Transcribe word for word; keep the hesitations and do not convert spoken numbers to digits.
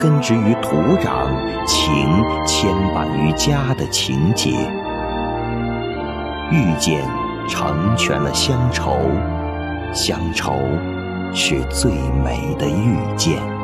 根植于土壤，情牵绊于家的情结。遇见成全了乡愁，乡愁是最美的遇见。